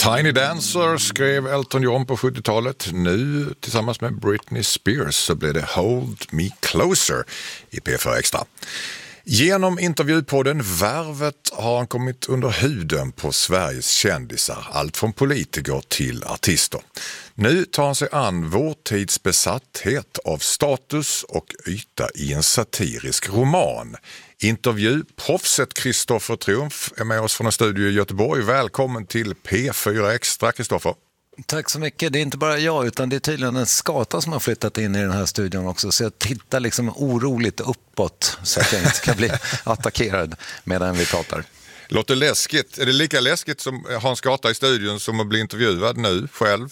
Tiny Dancer skrev Elton John på 70-talet. Nu tillsammans med Britney Spears så blev det Hold Me Closer i P4 Extra. Genom intervjupodden Värvet har han kommit under huden på Sveriges kändisar, allt från politiker till artister. Nu tar han sig an vår tids besatthet av status och yta i en satirisk roman. Intervjuproffset Kristoffer Triumf är med oss från en studio i Göteborg. Välkommen till P4 Extra, Kristoffer. Tack så mycket. Det är inte bara jag utan det är tydligen en skata som har flyttat in i den här studion också. Så jag tittar liksom oroligt uppåt så att jag inte ska bli attackerad medan vi pratar. Låter läskigt. Är det lika läskigt som Hans skata i studion som att bli intervjuad nu själv?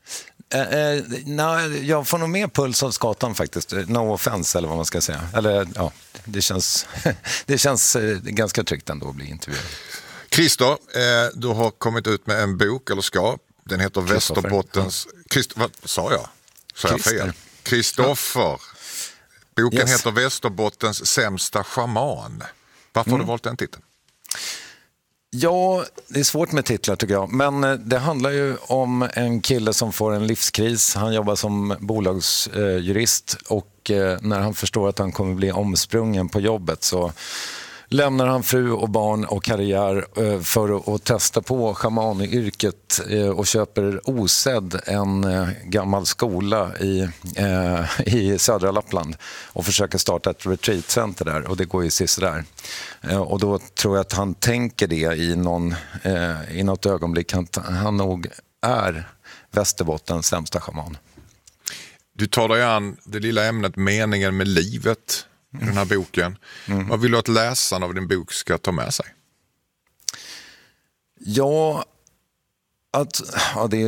Nej, jag får nog mer puls av skatan faktiskt. No offense eller vad man ska säga. Eller ja, det känns ganska tryggt ändå att bli intervjuad. Christer, du har kommit ut med en bok, eller ska. Den heter Västerbottens... Vad sa jag? Sa jag fel? Kristoffer. Boken heter Västerbottens sämsta shaman. Varför har du valt den titeln? Ja, det är svårt med titlar tycker jag. Men det handlar ju om en kille som får en livskris. Han jobbar som bolagsjurist och när han förstår att han kommer bli omsprungen på jobbet så lämnar han fru och barn och karriär för att testa på shamanyrket och köper osedd en gammal skola i södra Lappland och försöker starta ett retreatcenter där och det går ju sisådär. Och då tror jag att han tänker det i något ögonblick att han nog är Västerbottens sämsta shaman. Du tar dig an det lilla ämnet meningen med livet i den här boken. Vad vill du att läsaren av din bok ska ta med sig? Ja, det